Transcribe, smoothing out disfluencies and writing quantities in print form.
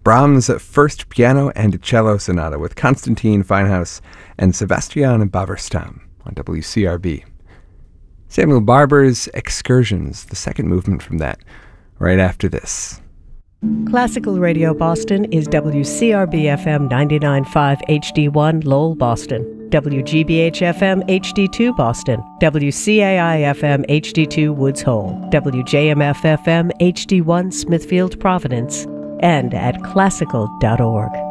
Brahms' First Piano and Cello Sonata with Konstantin Feinhaus and Sebastian Baverstam on WCRB. Samuel Barber's Excursions, the second movement from that, right after this. Classical Radio Boston is WCRB-FM 99.5 HD1 Lowell, Boston, WGBH-FM HD2 Boston, WCAI-FM HD2 Woods Hole, WJMF-FM HD1 Smithfield, Providence, and at classical.org.